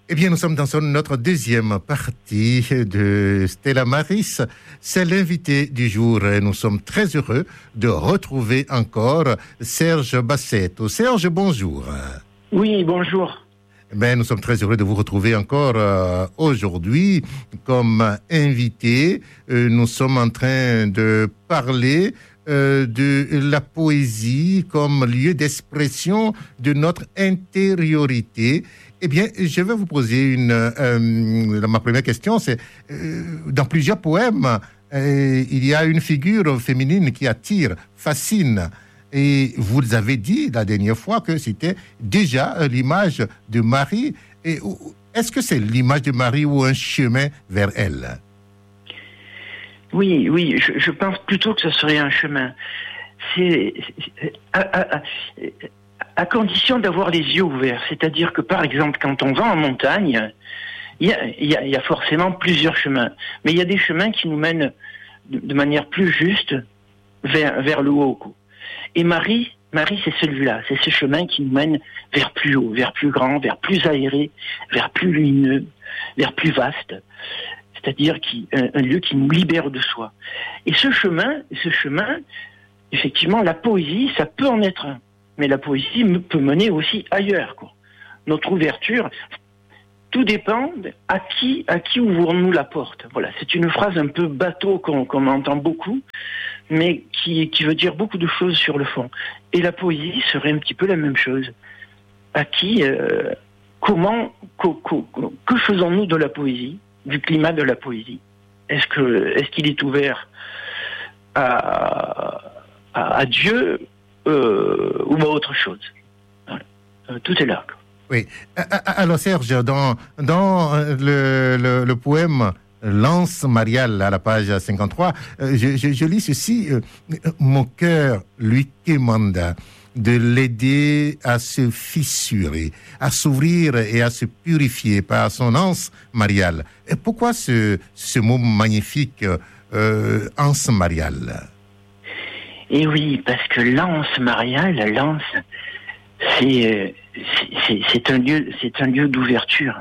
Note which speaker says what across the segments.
Speaker 1: Eh bien, nous sommes dans notre deuxième partie de Stella Maris. C'est l'invité du jour. Et nous sommes très heureux de retrouver encore Serge Bassetto. Serge, bonjour.
Speaker 2: Oui, bonjour.
Speaker 1: Ben, nous sommes très heureux de vous retrouver encore aujourd'hui comme invité. Nous sommes en train de parler de la poésie comme lieu d'expression de notre intériorité. Eh bien, je vais vous poser ma première question, c'est dans plusieurs poèmes, il y a une figure féminine qui attire, fascine. Et vous avez dit la dernière fois que c'était déjà l'image de Marie. Et est-ce que c'est l'image de Marie ou un chemin vers elle?
Speaker 2: Oui, je pense plutôt que ce serait un chemin. C'est à condition d'avoir les yeux ouverts. C'est-à-dire que, par exemple, quand on va en montagne, il y a forcément plusieurs chemins. Mais il y a des chemins qui nous mènent de manière plus juste vers le haut. Et Marie, c'est celui-là. C'est ce chemin qui nous mène vers plus haut, vers plus grand, vers plus aéré, vers plus lumineux, vers plus vaste. C'est-à-dire un lieu qui nous libère de soi. Et ce chemin, effectivement, la poésie, ça peut en être un. Mais la poésie peut mener aussi ailleurs, quoi. Notre ouverture, tout dépend à qui ouvrons-nous la porte. Voilà, c'est une phrase un peu bateau qu'on entend beaucoup, mais qui veut dire beaucoup de choses sur le fond. Et la poésie serait un petit peu la même chose. À qui, comment, que faisons-nous de la poésie, du climat de la poésie? Est-ce qu'il est ouvert à Dieu ou à autre chose? Voilà. Tout est là.
Speaker 1: Oui. Alors Serge, dans le poème L'anse mariale à la page 53, je lis ceci. Mon cœur lui commanda de l'aider à se fissurer, à s'ouvrir et à se purifier par son anse mariale. Et pourquoi ce mot magnifique, anse mariale?
Speaker 2: Et oui, parce que l'anse mariale, c'est un lieu d'ouverture.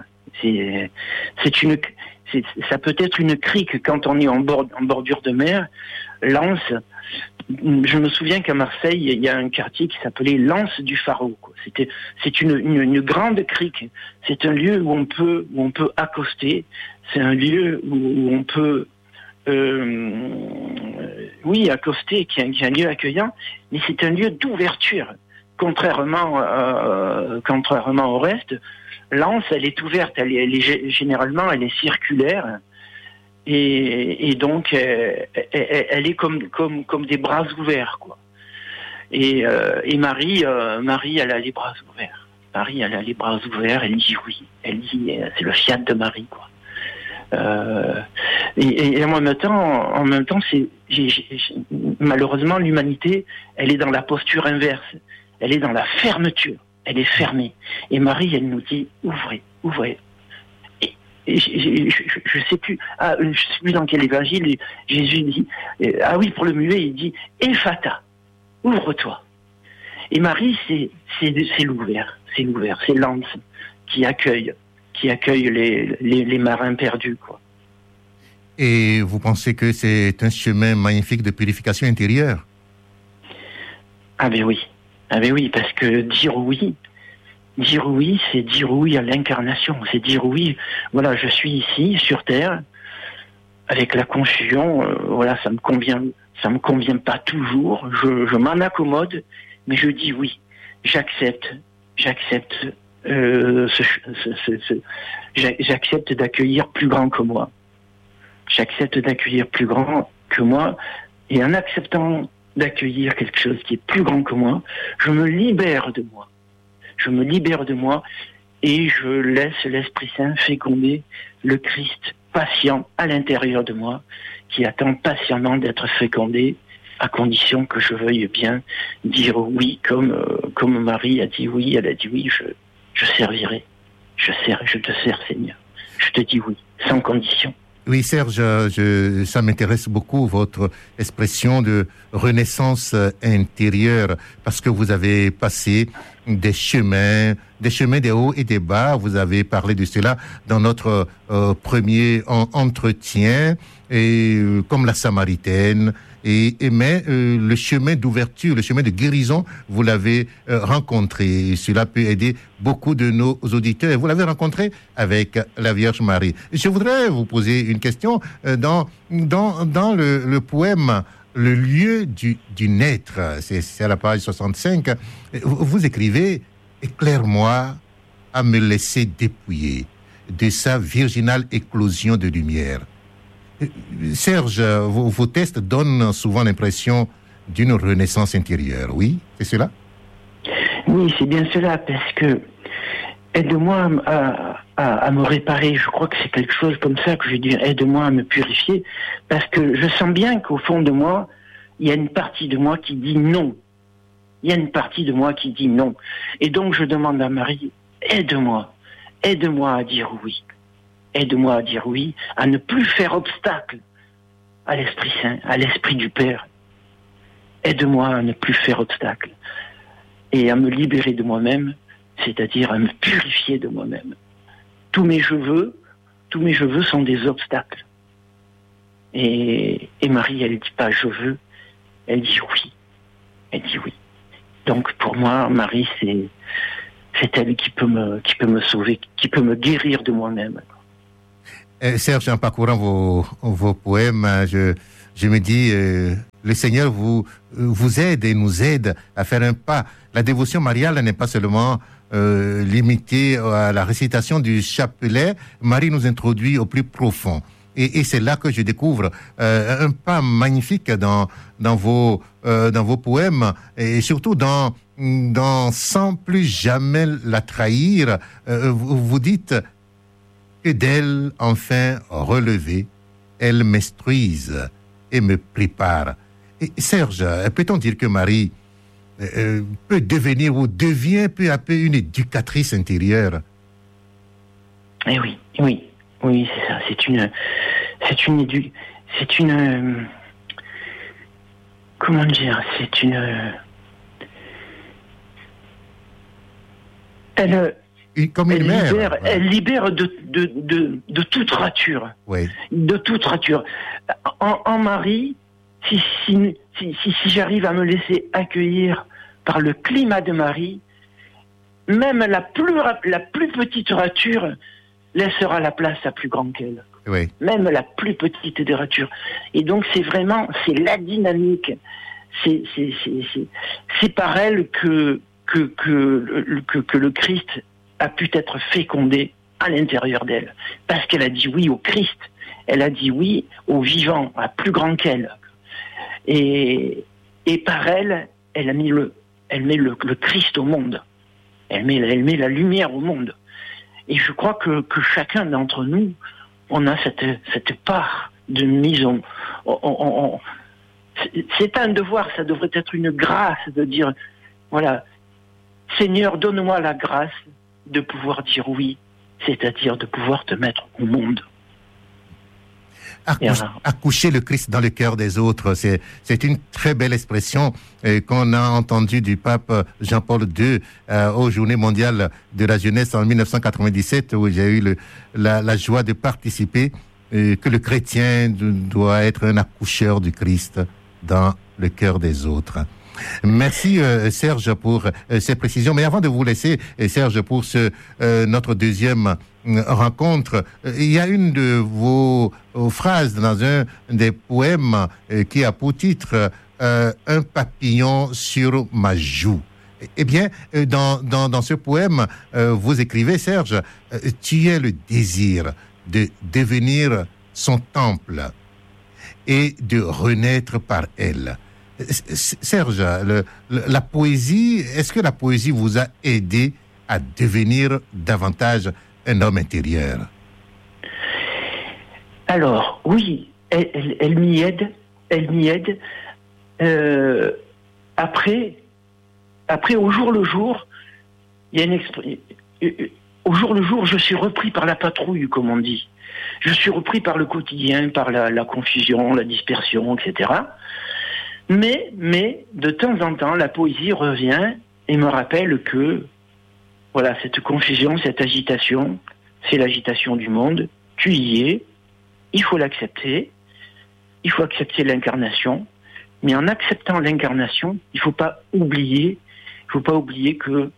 Speaker 2: Ça peut être une crique quand on est en bordure de mer. L'anse, je me souviens qu'à Marseille, il y a un quartier qui s'appelait l'anse du Pharaon, quoi. C'est une grande crique. C'est un lieu où on peut accoster. C'est un lieu où on peut accoster, qui est un lieu accueillant, mais c'est un lieu d'ouverture. Contrairement au reste, l'anse, elle est ouverte, généralement, elle est circulaire, et donc elle est comme des bras ouverts, quoi. Et Marie, elle a les bras ouverts. Marie, elle a les bras ouverts. Elle dit oui. Elle dit, c'est le fiat de Marie, quoi. Et en même temps, malheureusement, l'humanité, elle est dans la posture inverse. Elle est dans la fermeture. Elle est fermée. Et Marie, elle nous dit, ouvrez. Et je sais plus dans quel évangile Jésus dit, pour le muet, il dit, Ephata, ouvre-toi. Et Marie, c'est l'ouvert. C'est l'anse qui accueille les marins perdus, quoi.
Speaker 1: Et vous pensez que c'est un chemin magnifique de purification intérieure?
Speaker 2: Ah ben oui, parce que dire oui, c'est dire oui à l'incarnation. C'est dire oui, voilà, je suis ici, sur Terre, avec la confusion, voilà, ça me convient pas toujours, je m'en accommode, mais je dis oui, j'accepte d'accueillir plus grand que moi. J'accepte d'accueillir plus grand que moi, et en acceptant d'accueillir quelque chose qui est plus grand que moi, je me libère de moi. Et je laisse l'Esprit Saint féconder le Christ patient à l'intérieur de moi, qui attend patiemment d'être fécondé, à condition que je veuille bien dire oui, comme Marie a dit oui. Elle a dit oui, je servirai. Je te sers, Seigneur. Je te dis oui, sans condition.
Speaker 1: Oui, Serge, ça m'intéresse beaucoup, votre expression de renaissance intérieure, parce que vous avez passé des chemins des hauts et des bas. Vous avez parlé de cela dans notre premier entretien, et comme la Samaritaine. Mais le chemin d'ouverture, le chemin de guérison, vous l'avez rencontré. Et cela peut aider beaucoup de nos auditeurs. Vous l'avez rencontré avec la Vierge Marie. Je voudrais vous poser une question. Dans le poème Le lieu du naître, c'est à la page 65, vous écrivez « Éclaire-moi à me laisser dépouiller de sa virginale éclosion de lumière ». Serge, vos textes donnent souvent l'impression d'une renaissance intérieure, oui? C'est cela?
Speaker 2: Oui, c'est bien cela, parce que aide-moi à me réparer. Je crois que c'est quelque chose comme ça que je vais dire, aide-moi à me purifier, parce que je sens bien qu'au fond de moi, il y a une partie de moi qui dit non. Il y a une partie de moi qui dit non. Et donc je demande à Marie, aide-moi à dire oui. Aide-moi à dire oui, à ne plus faire obstacle à l'Esprit Saint, à l'Esprit du Père. Aide-moi à ne plus faire obstacle et à me libérer de moi-même, c'est-à-dire à me purifier de moi-même. Tous mes je veux sont des obstacles. Et Marie, elle ne dit pas je veux, elle dit oui. Elle dit oui. Donc pour moi, Marie, c'est elle qui peut me sauver, qui peut me guérir de moi-même.
Speaker 1: Serge, en parcourant vos poèmes, je me dis, le Seigneur vous aide et nous aide à faire un pas. La dévotion mariale n'est pas seulement limitée à la récitation du chapelet. Marie nous introduit au plus profond. Et c'est là que je découvre un pas magnifique dans vos poèmes, et surtout dans Sans plus jamais la trahir. Vous dites que d'elle, enfin relevée, elle m'instruise et me prépare. Et Serge, peut-on dire que Marie peut devenir ou devient peu à peu une éducatrice intérieure?
Speaker 2: Eh oui, c'est ça. Comment dire? Elle libère de toute rature.
Speaker 1: Oui.
Speaker 2: De toute rature. En Marie, si j'arrive à me laisser accueillir par le climat de Marie, même la plus petite rature laissera la place à plus grande qu'elle.
Speaker 1: Oui.
Speaker 2: Même la plus petite des ratures. Et donc c'est la dynamique. C'est par elle que le Christ a pu être fécondé à l'intérieur d'elle. Parce qu'elle a dit oui au Christ. Elle a dit oui au vivant, à plus grand qu'elle. Et par elle, elle met le Christ au monde. Elle met la lumière au monde. Et je crois que chacun d'entre nous, on a cette part de mise c'est un devoir, ça devrait être une grâce de dire, voilà, Seigneur, donne-moi la grâce de pouvoir dire oui, c'est-à-dire de pouvoir te mettre au monde.
Speaker 1: Accoucher le Christ dans le cœur des autres, c'est une très belle expression qu'on a entendue du pape Jean-Paul II aux Journées mondiales de la jeunesse en 1997, où j'ai eu la joie de participer, que le chrétien doit être un accoucheur du Christ dans le cœur des autres. Merci Serge pour ces précisions. Mais avant de vous laisser, Serge, pour notre deuxième rencontre, il y a une de vos phrases dans un des poèmes qui a pour titre Un papillon sur ma joue. Eh bien, dans ce poème, vous écrivez, Serge, tu es le désir de devenir son temple et de renaître par elle. Serge, la poésie, est-ce que la poésie vous a aidé à devenir davantage un homme intérieur?
Speaker 2: Alors, oui, elle m'y aide. Elle m'y aide. Après, au jour le jour, il y a au jour le jour, je suis repris par la patrouille, comme on dit. Je suis repris par le quotidien, par la confusion, la dispersion, etc. Mais de temps en temps, la poésie revient et me rappelle que, voilà, cette confusion, cette agitation, c'est l'agitation du monde. Tu y es, il faut l'accepter, il faut accepter l'incarnation, mais en acceptant l'incarnation, il ne faut pas oublier que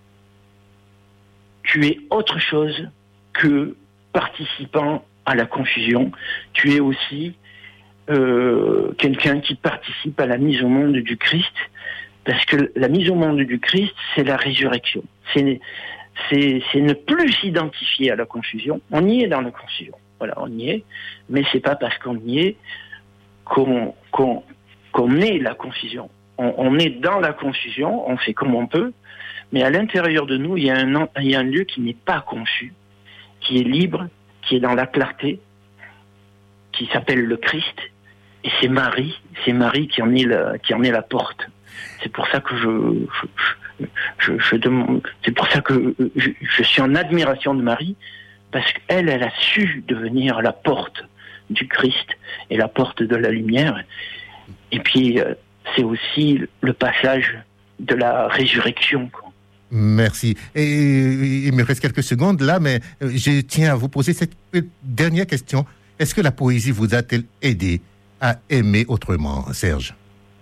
Speaker 2: tu es autre chose que participant à la confusion. Tu es aussi quelqu'un qui participe à la mise au monde du Christ, parce que la mise au monde du Christ, c'est la résurrection. C'est ne plus s'identifier à la confusion. On y est dans la confusion. Voilà, on y est, mais c'est pas parce qu'on y est qu'on est la confusion. On est dans la confusion, on fait comme on peut, mais à l'intérieur de nous, il y a un lieu qui n'est pas confus, qui est libre, qui est dans la clarté, qui s'appelle le Christ, et c'est Marie qui en est la porte. C'est pour ça que je demande, c'est pour ça que je suis en admiration de Marie, parce qu'elle a su devenir la porte du Christ et la porte de la lumière. Et puis, c'est aussi le passage de la résurrection, quoi.
Speaker 1: Merci. Et il me reste quelques secondes là, mais je tiens à vous poser cette dernière question. Est-ce que la poésie vous a-t-elle aidé à aimer autrement, Serge?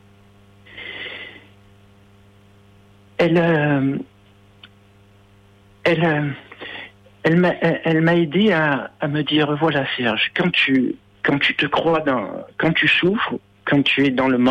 Speaker 2: Elle m'a aidé à me dire, voilà Serge, quand tu te crois quand tu souffres, quand tu es dans le